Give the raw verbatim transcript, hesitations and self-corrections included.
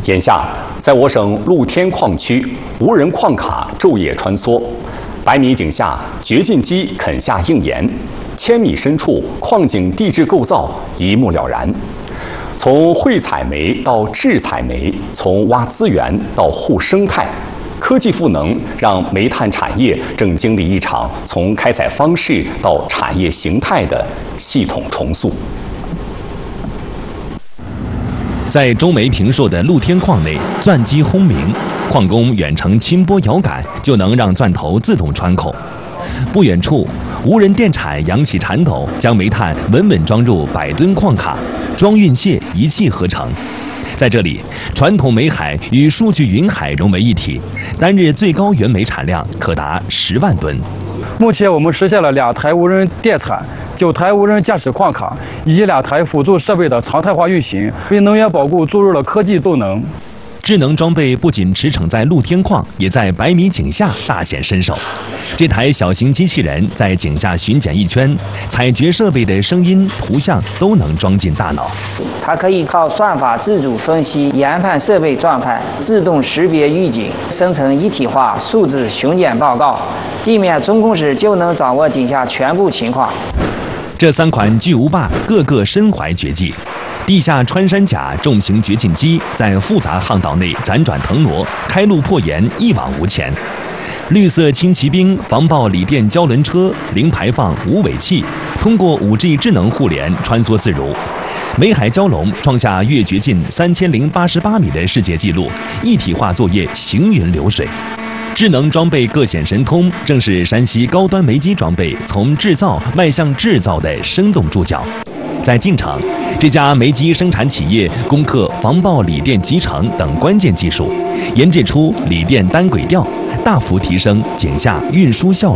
眼下，在我省露天矿区，无人矿卡昼夜穿梭，百米井下掘进机啃下硬岩，千米深处矿井地质构造一目了然。从会采煤到制采煤，从挖资源到护生态，科技赋能让煤炭产业正经历一场从开采方式到产业形态的系统重塑。 在中煤平硕的露天矿内，钻机轰鸣，矿工远程轻拨摇杆就能让钻头自动穿孔。不远处，无人电铲扬起铲斗，将煤炭稳稳装入百吨矿卡，装运卸一气呵成。在这里，传统煤海与数据云海融为一体，单日最高原煤产量可达十万吨。 目前我们实现了两台无人电铲、九台无人驾驶矿卡以及两台辅助设备的常态化运行，为能源保供注入了科技动能。 智能装备不仅驰骋在露天矿，也在百米井下大显身手。这台小型机器人在井下巡检一圈，采掘设备的声音、图像都能装进大脑。 它可以靠算法自主分析研判设备状态，自动识别预警，生成一体化数字巡检报告。地面中控时就能掌握井下全部情况。 这三款巨无霸个个身怀绝技。地下穿山甲重型掘进机在复杂巷道内辗转腾挪，开路破岩，一往无前。绿色轻骑兵防爆锂电胶轮车，零排放无尾气，通过 五 G 智能互联穿梭自如。煤海蛟龙创下月掘进三千零八十八米的世界纪录，一体化作业行云流水。智能装备各显神通，正是山西高端煤机装备从制造迈向制造的生动注脚。在晋城，这家煤机生产企业攻克防爆锂电集成等关键技术，研制出锂电单轨吊，大幅提升井下运输效率。